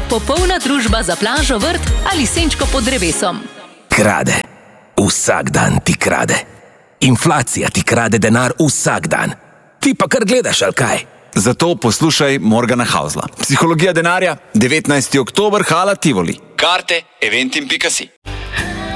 popolna družba za plažo, vrt ali senčko pod drevesom. Krade. Vsak dan ti krade. Inflacija ti krade denar vsak dan. Ti pa kar gledaš, ali kaj? Zato poslušaj Morgana Hausla. Psihologija denarja, 19. oktober, Hala Tivoli. Karte eventim.si